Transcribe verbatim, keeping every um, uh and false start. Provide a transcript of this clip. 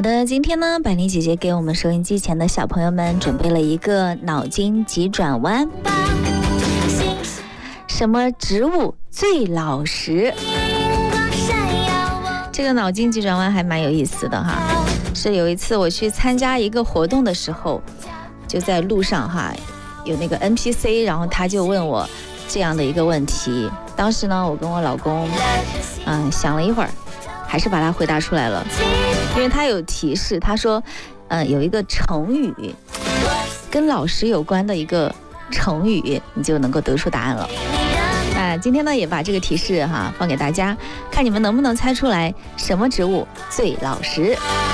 好的，今天呢，百丽姐姐给我们收音机前的小朋友们准备了一个脑筋急转弯。什么植物最老实？这个脑筋急转弯还蛮有意思的哈。是有一次我去参加一个活动的时候，就在路上哈，有那个 N P C， 然后他就问我这样的一个问题。当时呢，我跟我老公嗯想了一会儿，还是把它回答出来了。因为他有提示，他说嗯有一个成语跟老实有关的一个成语，你就能够得出答案了。那今天呢，也把这个提示哈放给大家，看你们能不能猜出来什么植物最老实。